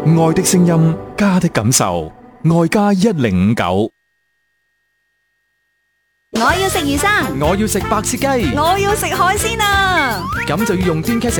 愛的聲音，家的感受，愛家1059。 我要食魚生， 我要食白切雞， 我要食海鮮啊！ 咁就要用端劇